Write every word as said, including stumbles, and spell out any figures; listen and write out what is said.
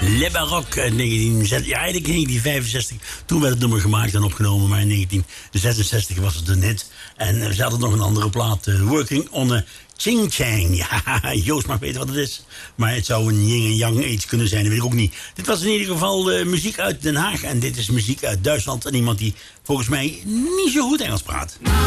Le Baroque uit negentien zesenzestig, ja, eigenlijk negentien vijfenzestig. Toen werd het nummer gemaakt en opgenomen, maar in negentien zesenzestig was het een hit. En ze hadden nog een andere plaat, uh, Working on a Ching Chang. Ja, Joost mag weten wat het is. Maar het zou een yin en yang iets kunnen zijn, dat weet ik ook niet. Dit was in ieder geval uh, muziek uit Den Haag. En dit is muziek uit Duitsland. En iemand die volgens mij niet zo goed Engels praat.